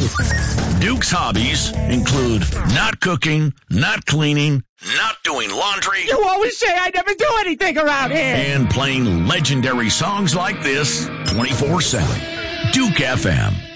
Duke's hobbies include not cooking, not cleaning, not doing laundry. You always say I never do anything around here. And playing legendary songs like this 24/7. Duke FM.